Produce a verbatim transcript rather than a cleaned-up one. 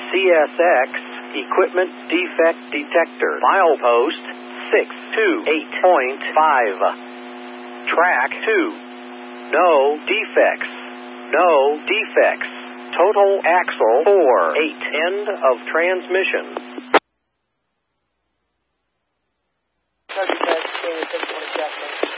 C S X, equipment defect detector. Milepost six two eight point five. Track two. No defects. No defects. Total axle four eight. End of transmission. Subject has stated six twenty-seven.